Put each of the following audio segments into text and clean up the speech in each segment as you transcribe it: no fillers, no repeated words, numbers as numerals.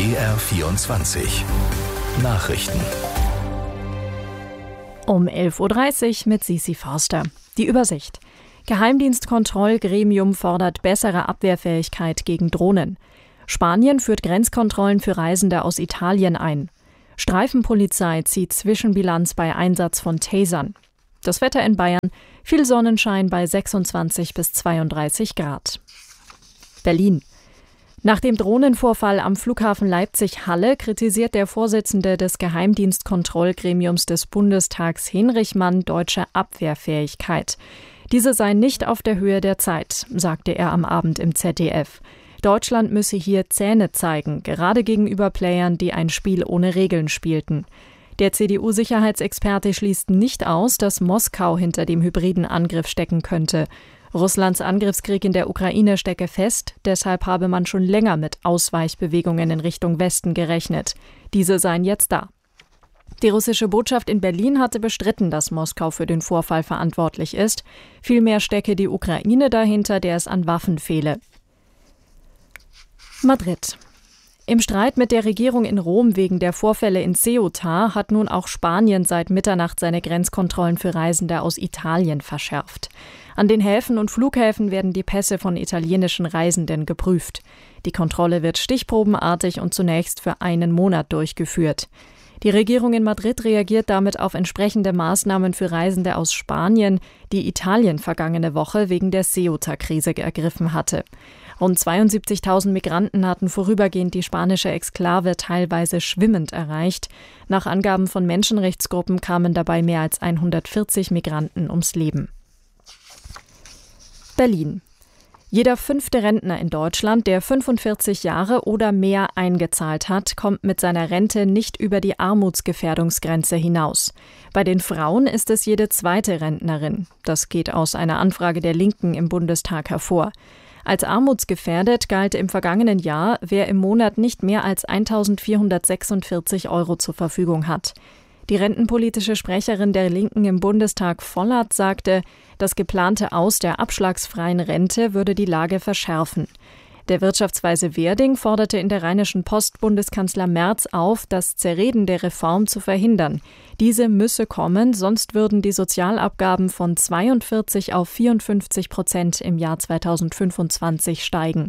BR24 Nachrichten. Um 11.30 Uhr mit Sisi Forster. Die Übersicht. Geheimdienstkontrollgremium fordert bessere Abwehrfähigkeit gegen Drohnen. Spanien führt Grenzkontrollen für Reisende aus Italien ein. Streifenpolizei zieht Zwischenbilanz bei Einsatz von Tasern. Das Wetter in Bayern: viel Sonnenschein bei 26 bis 32 Grad. Berlin. Nach dem Drohnenvorfall am Flughafen Leipzig-Halle kritisiert der Vorsitzende des Geheimdienstkontrollgremiums des Bundestags Hinrich Mann deutsche Abwehrfähigkeit. Diese sei nicht auf der Höhe der Zeit, sagte er am Abend im ZDF. Deutschland müsse hier Zähne zeigen, gerade gegenüber Playern, die ein Spiel ohne Regeln spielten. Der CDU-Sicherheitsexperte schließt nicht aus, dass Moskau hinter dem hybriden Angriff stecken könnte. Russlands Angriffskrieg in der Ukraine stecke fest, deshalb habe man schon länger mit Ausweichbewegungen in Richtung Westen gerechnet. Diese seien jetzt da. Die russische Botschaft in Berlin hatte bestritten, dass Moskau für den Vorfall verantwortlich ist. Vielmehr stecke die Ukraine dahinter, der es an Waffen fehle. Madrid. Im Streit mit der Regierung in Rom wegen der Vorfälle in Ceuta hat nun auch Spanien seit Mitternacht seine Grenzkontrollen für Reisende aus Italien verschärft. An den Häfen und Flughäfen werden die Pässe von italienischen Reisenden geprüft. Die Kontrolle wird stichprobenartig und zunächst für einen Monat durchgeführt. Die Regierung in Madrid reagiert damit auf entsprechende Maßnahmen für Reisende aus Spanien, die Italien vergangene Woche wegen der Ceuta-Krise ergriffen hatte. Rund 72.000 Migranten hatten vorübergehend die spanische Exklave teilweise schwimmend erreicht. Nach Angaben von Menschenrechtsgruppen kamen dabei mehr als 140 Migranten ums Leben. Berlin. Jeder 5. Rentner in Deutschland, der 45 Jahre oder mehr eingezahlt hat, kommt mit seiner Rente nicht über die Armutsgefährdungsgrenze hinaus. Bei den Frauen ist es jede 2. Rentnerin. Das geht aus einer Anfrage der Linken im Bundestag hervor. Als armutsgefährdet galt im vergangenen Jahr, wer im Monat nicht mehr als 1.446 € zur Verfügung hat. Die rentenpolitische Sprecherin der Linken im Bundestag, Vollert, sagte, das geplante Aus der abschlagsfreien Rente würde die Lage verschärfen. Der Wirtschaftsweise Werding forderte in der Rheinischen Post Bundeskanzler Merz auf, das Zerreden der Reform zu verhindern. Diese müsse kommen, sonst würden die Sozialabgaben von 42 auf 54% im Jahr 2025 steigen.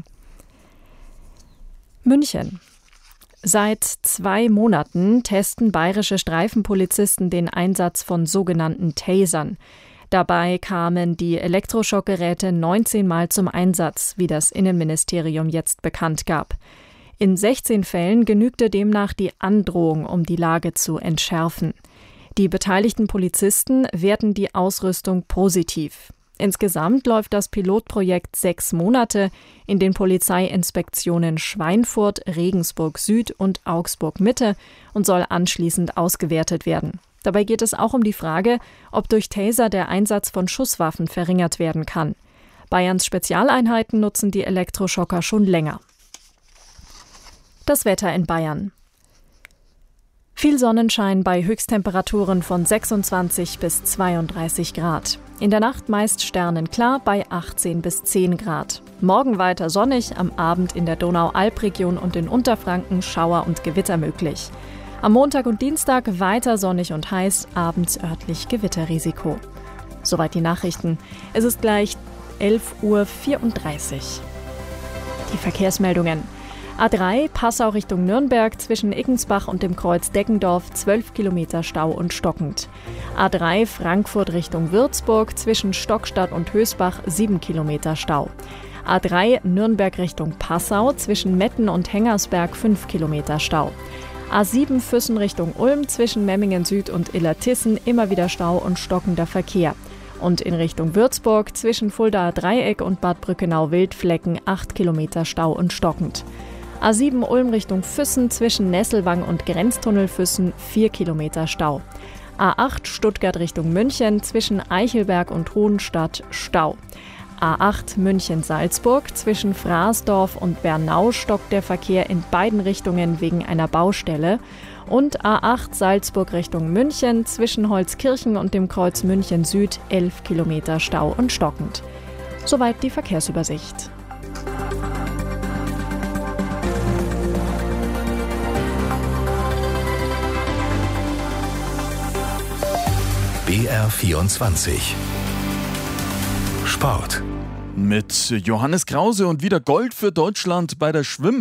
München. Seit 2 Monaten testen bayerische Streifenpolizisten den Einsatz von sogenannten Tasern. Dabei kamen die Elektroschockgeräte 19 Mal zum Einsatz, wie das Innenministerium jetzt bekannt gab. In 16 Fällen genügte demnach die Androhung, um die Lage zu entschärfen. Die beteiligten Polizisten werten die Ausrüstung positiv. Insgesamt läuft das Pilotprojekt 6 Monate in den Polizeiinspektionen Schweinfurt, Regensburg Süd und Augsburg Mitte und soll anschließend ausgewertet werden. Dabei geht es auch um die Frage, ob durch Taser der Einsatz von Schusswaffen verringert werden kann. Bayerns Spezialeinheiten nutzen die Elektroschocker schon länger. Das Wetter in Bayern. Viel Sonnenschein bei Höchsttemperaturen von 26 bis 32 Grad. In der Nacht meist sternenklar bei 18 bis 10 Grad. Morgen weiter sonnig, am Abend in der Donau-Alb-Region und in Unterfranken Schauer und Gewitter möglich. Am Montag und Dienstag weiter sonnig und heiß, abends örtlich Gewitterrisiko. Soweit die Nachrichten. Es ist gleich 11.34 Uhr. Die Verkehrsmeldungen. A3 Passau Richtung Nürnberg zwischen Iggensbach und dem Kreuz Deggendorf 12 Kilometer Stau und stockend. A3 Frankfurt Richtung Würzburg zwischen Stockstadt und Hösbach 7 Kilometer Stau. A3 Nürnberg Richtung Passau zwischen Metten und Hengersberg 5 Kilometer Stau. A7 Füssen Richtung Ulm zwischen Memmingen Süd und Illertissen immer wieder Stau und stockender Verkehr. Und in Richtung Würzburg zwischen Fuldaer Dreieck und Bad Brückenau-Wildflecken 8 Kilometer Stau und stockend. A7 Ulm Richtung Füssen zwischen Nesselwang und Grenztunnel Füssen 4 Kilometer Stau. A8 Stuttgart Richtung München zwischen Eichelberg und Hohenstadt Stau. A8 München-Salzburg zwischen Fraßdorf und Bernau stockt der Verkehr in beiden Richtungen wegen einer Baustelle. Und A8 Salzburg Richtung München zwischen Holzkirchen und dem Kreuz München Süd 11 Kilometer Stau und stockend. Soweit die Verkehrsübersicht. BR24 Sport. Mit Johannes Krause und wieder Gold für Deutschland bei der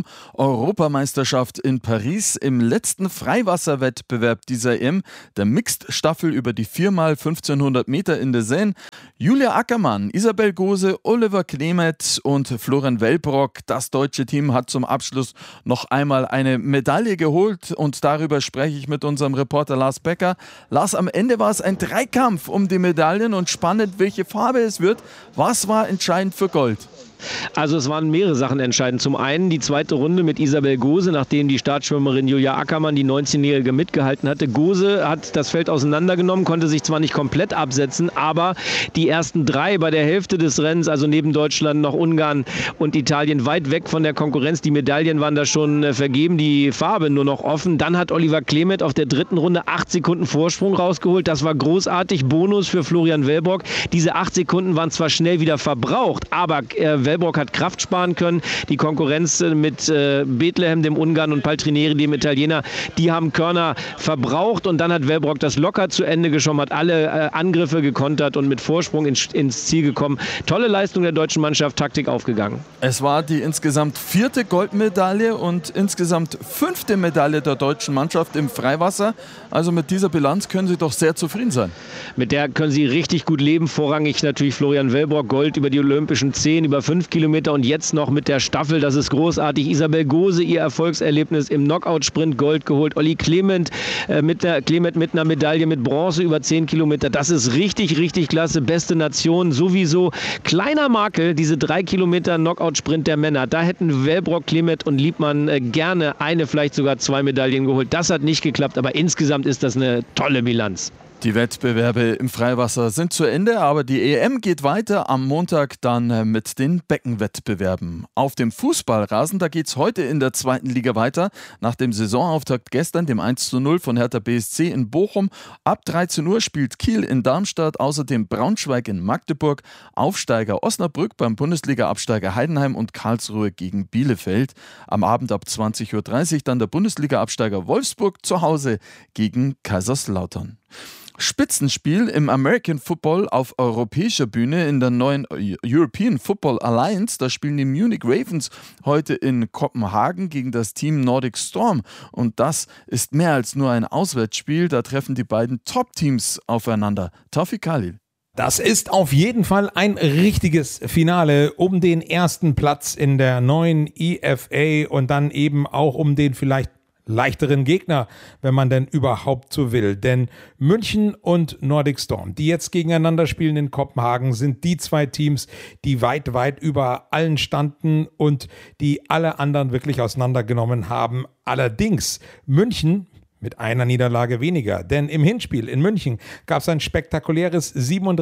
Schwimm-Europameisterschaft in Paris im letzten Freiwasserwettbewerb dieser EM, der Mixed-Staffel über die 4x1500 Meter in der Seine. Julia Ackermann, Isabel Gose, Oliver Klemet und Florian Wellbrock, das deutsche Team, hat zum Abschluss noch einmal eine Medaille geholt und darüber spreche ich mit unserem Reporter Lars Becker. Lars, am Ende war es ein Dreikampf um die Medaillen und spannend, welche Farbe es wird. Was war entscheidend für Gold? Also es waren mehrere Sachen entscheidend. Zum einen die zweite Runde mit Isabel Gose, nachdem die Startschwimmerin Julia Ackermann, die 19-Jährige, mitgehalten hatte. Gose hat das Feld auseinandergenommen, konnte sich zwar nicht komplett absetzen, aber die ersten drei bei der Hälfte des Rennens, also neben Deutschland noch Ungarn und Italien, weit weg von der Konkurrenz. Die Medaillen waren da schon vergeben, die Farbe nur noch offen. Dann hat Oliver Klemet auf der dritten Runde 8 Sekunden Vorsprung rausgeholt. Das war großartig. Bonus für Florian Wellbrock. Diese 8 Sekunden waren zwar schnell wieder verbraucht, aber Wellbrock hat Kraft sparen können. Die Konkurrenz mit Bethlehem, dem Ungarn, und Paltrinieri, dem Italiener, die haben Körner verbraucht und dann hat Wellbrock das locker zu Ende geschoben, hat alle Angriffe gekontert und mit Vorsprung ins Ziel gekommen. Tolle Leistung der deutschen Mannschaft, Taktik aufgegangen. Es war die insgesamt 4. Goldmedaille und insgesamt 5. Medaille der deutschen Mannschaft im Freiwasser. Also mit dieser Bilanz können Sie doch sehr zufrieden sein. Mit der können Sie richtig gut leben. Vorrangig natürlich Florian Wellbrock, Gold über die Olympischen 10, über 5 Kilometer und jetzt noch mit der Staffel. Das ist großartig. Isabel Gose, ihr Erfolgserlebnis im Knockout-Sprint, Gold geholt. Olli Klemet mit einer Medaille mit Bronze über 10 Kilometer. Das ist richtig, richtig klasse. Beste Nation sowieso. Kleiner Makel, diese 3 Kilometer Knockout-Sprint der Männer. Da hätten Wellbrock, Klemet und Liebmann gerne eine, vielleicht sogar 2 Medaillen geholt. Das hat nicht geklappt, aber insgesamt ist das eine tolle Bilanz. Die Wettbewerbe im Freiwasser sind zu Ende, aber die EM geht weiter am Montag dann mit den Beckenwettbewerben. Auf dem Fußballrasen, da geht es heute in der 2. Liga weiter. Nach dem Saisonauftakt gestern, dem 1:0 von Hertha BSC in Bochum. Ab 13 Uhr spielt Kiel in Darmstadt, außerdem Braunschweig in Magdeburg, Aufsteiger Osnabrück beim Bundesliga-Absteiger Heidenheim und Karlsruhe gegen Bielefeld. Am Abend ab 20:30 Uhr dann der Bundesliga-Absteiger Wolfsburg zu Hause gegen Kaiserslautern. Spitzenspiel im American Football auf europäischer Bühne in der neuen European Football Alliance. Da spielen die Munich Ravens heute in Kopenhagen gegen das Team Nordic Storm. Und das ist mehr als nur ein Auswärtsspiel. Da treffen die beiden Top-Teams aufeinander. Tawfiq Khalil. Das ist auf jeden Fall ein richtiges Finale um den ersten Platz in der neuen EFA und dann eben auch um den vielleicht leichteren Gegner, wenn man denn überhaupt so will. Denn München und Nordic Storm, die jetzt gegeneinander spielen in Kopenhagen, sind die 2 Teams, die weit, weit über allen standen und die alle anderen wirklich auseinandergenommen haben. Allerdings München mit einer Niederlage weniger, denn im Hinspiel in München gab es ein spektakuläres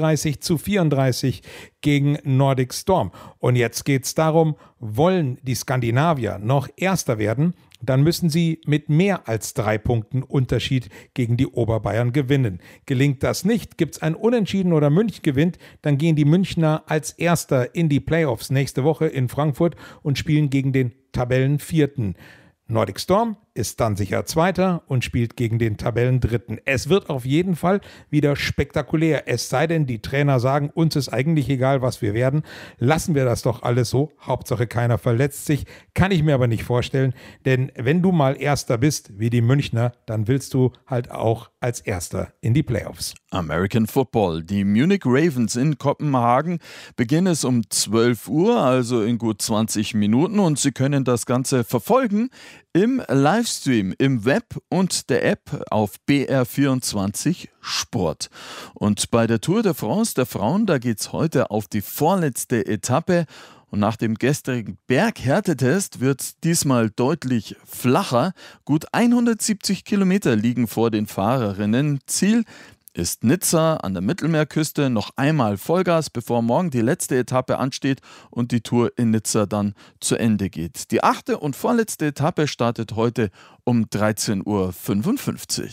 37:34 gegen Nordic Storm. Und jetzt geht es darum, wollen die Skandinavier noch Erster werden, dann müssen sie mit mehr als 3 Punkten Unterschied gegen die Oberbayern gewinnen. Gelingt das nicht, gibt es ein Unentschieden oder München gewinnt, dann gehen die Münchner als Erster in die Playoffs nächste Woche in Frankfurt und spielen gegen den Tabellenvierten. Nordic Storm ist dann sicher Zweiter und spielt gegen den Tabellendritten. Es wird auf jeden Fall wieder spektakulär. Es sei denn, die Trainer sagen, uns ist eigentlich egal, was wir werden. Lassen wir das doch alles so. Hauptsache keiner verletzt sich. Kann ich mir aber nicht vorstellen. Denn wenn du mal Erster bist, wie die Münchner, dann willst du halt auch als Erster in die Playoffs. American Football. Die Munich Ravens in Kopenhagen beginnen es um 12 Uhr, also in gut 20 Minuten. Und Sie können das Ganze verfolgen im Livestream, im Web und der App auf BR24 Sport. Und bei der Tour de France der Frauen, da geht es heute auf die vorletzte Etappe. Und nach dem gestrigen Berghärtetest wird es diesmal deutlich flacher. Gut 170 Kilometer liegen vor den Fahrerinnen. Ziel ist Nizza an der Mittelmeerküste. Noch einmal Vollgas, bevor morgen die letzte Etappe ansteht und die Tour in Nizza dann zu Ende geht. Die 8. und vorletzte Etappe startet heute um 13:55 Uhr.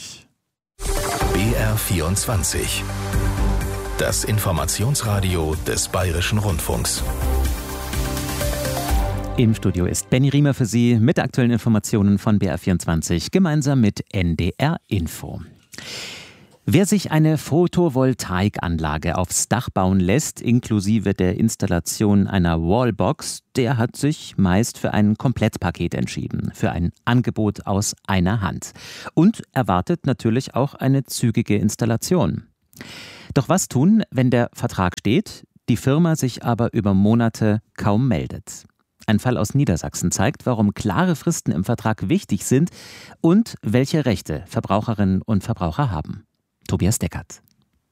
BR24. Das Informationsradio des Bayerischen Rundfunks. Im Studio ist Benny Riemer für Sie mit aktuellen Informationen von BR24, gemeinsam mit NDR Info. Wer sich eine Photovoltaikanlage aufs Dach bauen lässt, inklusive der Installation einer Wallbox, der hat sich meist für ein Komplettpaket entschieden, für ein Angebot aus einer Hand. Und erwartet natürlich auch eine zügige Installation. Doch was tun, wenn der Vertrag steht, die Firma sich aber über Monate kaum meldet? Ein Fall aus Niedersachsen zeigt, warum klare Fristen im Vertrag wichtig sind und welche Rechte Verbraucherinnen und Verbraucher haben. Tobias Deckert.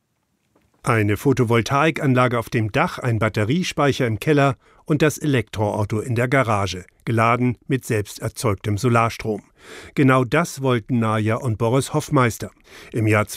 Eine Photovoltaikanlage auf dem Dach, ein Batteriespeicher im Keller und das Elektroauto in der Garage, geladen mit selbst erzeugtem Solarstrom. Genau das wollten Naja und Boris Hoffmeister. Im Jahr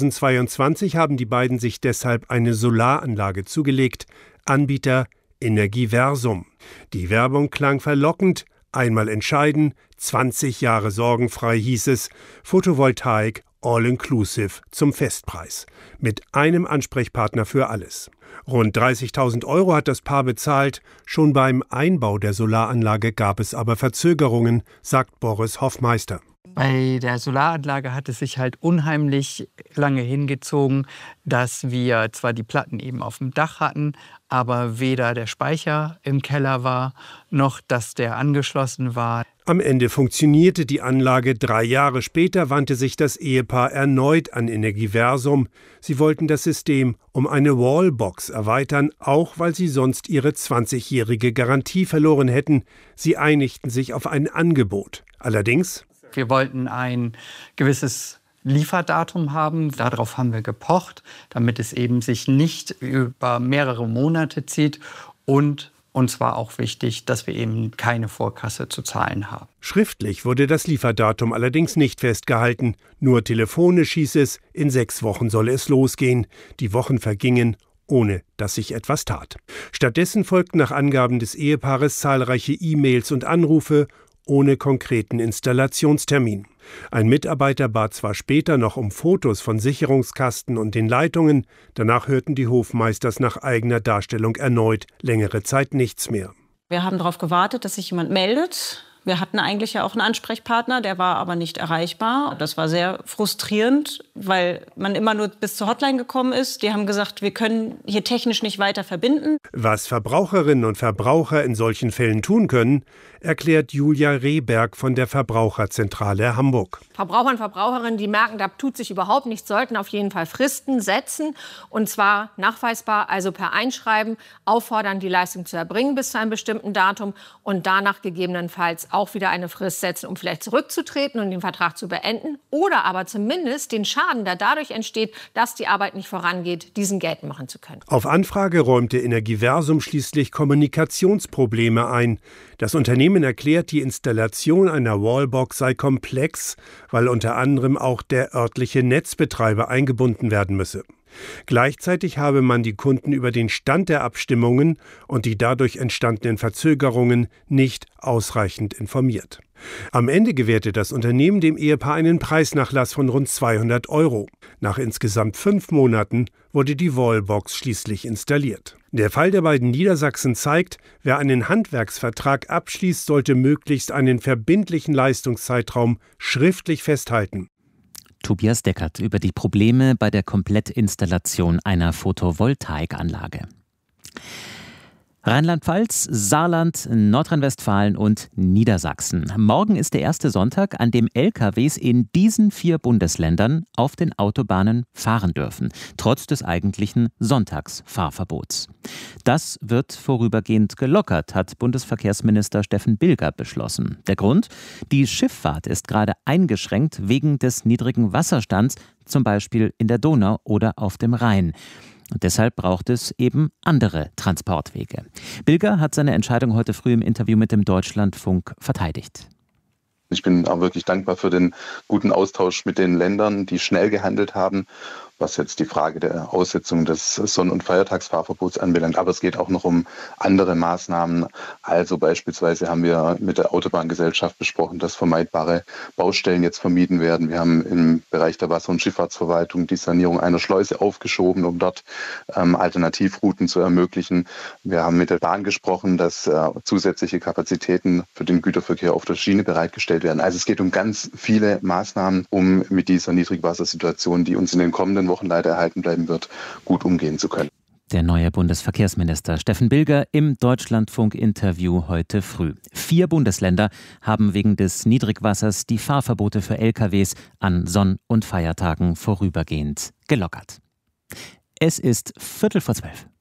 2022 haben die beiden sich deshalb eine Solaranlage zugelegt. Anbieter Energiversum. Die Werbung klang verlockend. Einmal entscheiden, 20 Jahre sorgenfrei hieß es. Photovoltaik all-inclusive zum Festpreis. Mit einem Ansprechpartner für alles. Rund 30.000 € hat das Paar bezahlt. Schon beim Einbau der Solaranlage gab es aber Verzögerungen, sagt Boris Hoffmeister. Bei der Solaranlage hat es sich halt unheimlich lange hingezogen, dass wir zwar die Platten eben auf dem Dach hatten, aber weder der Speicher im Keller war, noch dass der angeschlossen war. Am Ende funktionierte die Anlage. 3 Jahre später wandte sich das Ehepaar erneut an Energiversum. Sie wollten das System um eine Wallbox erweitern, auch weil sie sonst ihre 20-jährige Garantie verloren hätten. Sie einigten sich auf ein Angebot. Allerdings: Wir wollten ein gewisses Lieferdatum haben. Darauf haben wir gepocht, damit es eben sich nicht über mehrere Monate zieht. Und uns war auch wichtig, dass wir eben keine Vorkasse zu zahlen haben. Schriftlich wurde das Lieferdatum allerdings nicht festgehalten. Nur telefonisch hieß es, in 6 Wochen solle es losgehen. Die Wochen vergingen, ohne dass sich etwas tat. Stattdessen folgten nach Angaben des Ehepaares zahlreiche E-Mails und Anrufe, ohne konkreten Installationstermin. Ein Mitarbeiter bat zwar später noch um Fotos von Sicherungskasten und den Leitungen, danach hörten die Hofmeisters nach eigener Darstellung erneut längere Zeit nichts mehr. Wir haben darauf gewartet, dass sich jemand meldet. Wir hatten eigentlich ja auch einen Ansprechpartner, der war aber nicht erreichbar. Das war sehr frustrierend, weil man immer nur bis zur Hotline gekommen ist. Die haben gesagt, wir können hier technisch nicht weiter verbinden. Was Verbraucherinnen und Verbraucher in solchen Fällen tun können, erklärt Julia Rehberg von der Verbraucherzentrale Hamburg. Verbraucher und Verbraucherinnen, die merken, da tut sich überhaupt nichts, sollten auf jeden Fall Fristen setzen. Und zwar nachweisbar, also per Einschreiben, auffordern, die Leistung zu erbringen bis zu einem bestimmten Datum und danach gegebenenfalls auch wieder eine Frist setzen, um vielleicht zurückzutreten und den Vertrag zu beenden. Oder aber zumindest den Schaden, der dadurch entsteht, dass die Arbeit nicht vorangeht, diesen geltend machen zu können. Auf Anfrage räumte Energiversum schließlich Kommunikationsprobleme ein. Das Unternehmen erklärt, die Installation einer Wallbox sei komplex, weil unter anderem auch der örtliche Netzbetreiber eingebunden werden müsse. Gleichzeitig habe man die Kunden über den Stand der Abstimmungen und die dadurch entstandenen Verzögerungen nicht ausreichend informiert. Am Ende gewährte das Unternehmen dem Ehepaar einen Preisnachlass von rund 200 €. Nach insgesamt 5 Monaten wurde die Wallbox schließlich installiert. Der Fall der beiden Niedersachsen zeigt, wer einen Handwerksvertrag abschließt, sollte möglichst einen verbindlichen Leistungszeitraum schriftlich festhalten. Tobias Deckert über die Probleme bei der Komplettinstallation einer Photovoltaikanlage. Rheinland-Pfalz, Saarland, Nordrhein-Westfalen und Niedersachsen. Morgen ist der erste Sonntag, an dem LKWs in diesen 4 Bundesländern auf den Autobahnen fahren dürfen, trotz des eigentlichen Sonntagsfahrverbots. Das wird vorübergehend gelockert, hat Bundesverkehrsminister Steffen Bilger beschlossen. Der Grund? Die Schifffahrt ist gerade eingeschränkt wegen des niedrigen Wasserstands, zum Beispiel in der Donau oder auf dem Rhein. Und deshalb braucht es eben andere Transportwege. Bilger hat seine Entscheidung heute früh im Interview mit dem Deutschlandfunk verteidigt. Ich bin auch wirklich dankbar für den guten Austausch mit den Ländern, die schnell gehandelt haben was jetzt die Frage der Aussetzung des Sonn- und Feiertagsfahrverbots anbelangt. Aber es geht auch noch um andere Maßnahmen. Also beispielsweise haben wir mit der Autobahngesellschaft besprochen, dass vermeidbare Baustellen jetzt vermieden werden. Wir haben im Bereich der Wasser- und Schifffahrtsverwaltung die Sanierung einer Schleuse aufgeschoben, um dort Alternativrouten zu ermöglichen. Wir haben mit der Bahn gesprochen, dass zusätzliche Kapazitäten für den Güterverkehr auf der Schiene bereitgestellt werden. Also es geht um ganz viele Maßnahmen, um mit dieser Niedrigwassersituation, die uns in den kommenden Wochen leider erhalten bleiben wird, gut umgehen zu können. Der neue Bundesverkehrsminister Steffen Bilger im Deutschlandfunk-Interview heute früh. 4 Bundesländer haben wegen des Niedrigwassers die Fahrverbote für LKWs an Sonn- und Feiertagen vorübergehend gelockert. Es ist 11:45.